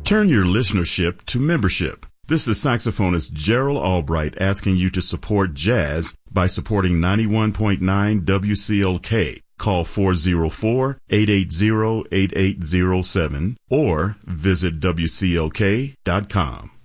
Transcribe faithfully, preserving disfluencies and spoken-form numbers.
Turn your listenership to membership. This is saxophonist Gerald Albright asking you to support jazz by supporting ninety-one point nine W C L K. Call four oh four, eight eight zero, eight eight zero seven or visit W C L K dot com.